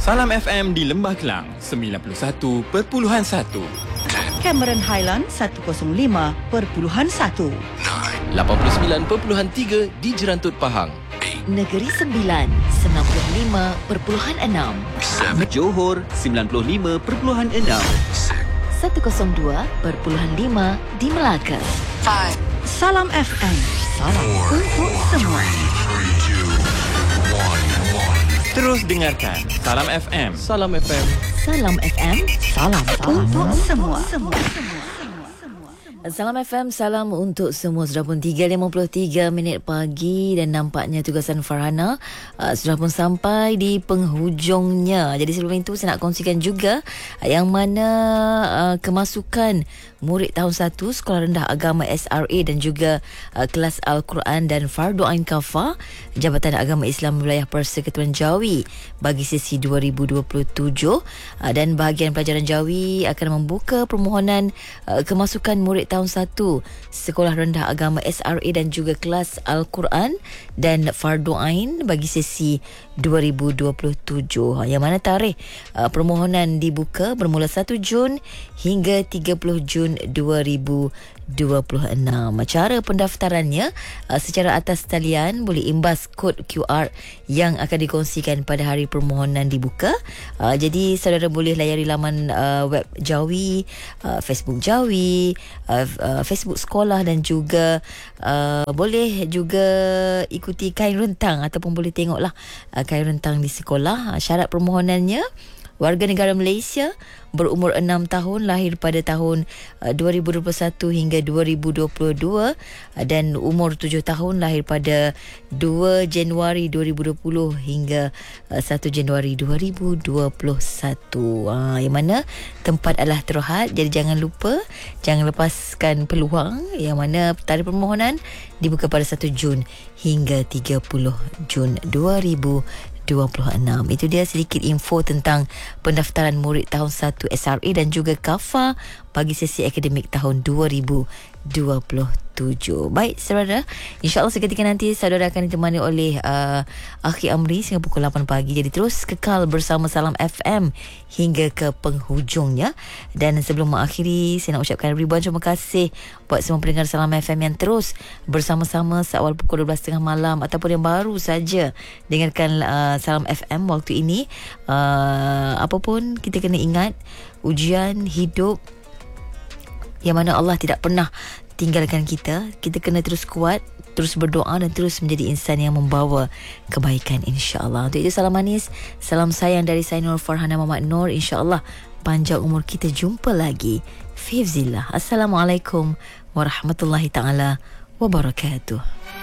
Salam FM di Lembah Kelang 91.1. Cameron Highland 105.1. 89.3 di Jerantut Pahang. Negeri Sembilan 95.6. Johor 95.6. 102.5 di Melaka. Salam FM. Salam untuk semua. Terus dengarkan Salam FM. Salam FM. Salam FM. Salam untuk semua. Salam FM, salam untuk semua. Sudah pun 3.53 minit pagi dan nampaknya tugasan Farhana sudah pun sampai di penghujungnya. Jadi sebelum itu saya nak kongsikan juga yang mana kemasukan murid tahun 1 Sekolah Rendah Agama SRA dan juga kelas Al-Quran dan Fardu Ain Kafah Jabatan Agama Islam Wilayah Persekutuan Jawi bagi sesi 2027 dan bahagian pelajaran Jawi akan membuka permohonan kemasukan murid tahun 1 Sekolah Rendah Agama SRA dan juga kelas Al-Quran dan Fardu Ain bagi sesi 2027. Yang mana tarikh permohonan dibuka bermula 1 Jun hingga 30 Jun 2026. Cara pendaftarannya secara atas talian boleh imbas kod QR yang akan dikongsikan pada hari permohonan dibuka. Jadi saudara boleh layari laman web Jawi, Facebook Jawi, Facebook sekolah dan juga boleh juga ikuti kain rentang ataupun boleh tengoklah kain rentang di sekolah. Syarat permohonannya warga negara Malaysia berumur 6 tahun lahir pada tahun 2021 hingga 2022 dan umur 7 tahun lahir pada 2 Januari 2020 hingga 1 Januari 2021. Yang mana tempat adalah Terhad. Jadi jangan lupa, jangan lepaskan peluang yang mana tarikh permohonan dibuka pada 1 Jun hingga 30 Jun 2026. Itu dia sedikit info tentang pendaftaran murid tahun 1 SRA dan juga Kafah bagi sesi akademik tahun 2027. Baik saudara, insyaAllah seketika nanti saudara akan ditemani oleh Akhi Amri sehingga pukul 8 pagi. Jadi terus kekal bersama Salam FM hingga ke penghujungnya. Dan sebelum mengakhiri, saya nak ucapkan ribuan terima kasih buat semua pendengar Salam FM yang terus bersama-sama seawal pukul 12.30 malam ataupun yang baru saja dengarkan Salam FM waktu ini. Apapun kita kena ingat, ujian hidup yang mana Allah tidak pernah tinggalkan kita. Kita kena terus kuat, terus berdoa dan terus menjadi insan yang membawa kebaikan, insya-Allah. Untuk itu salam manis, salam sayang dari saya Nur Farhana Muhammad Nur. Insya-Allah panjang umur kita, jumpa lagi. Fi hifzillah. Assalamualaikum warahmatullahi taala wabarakatuh.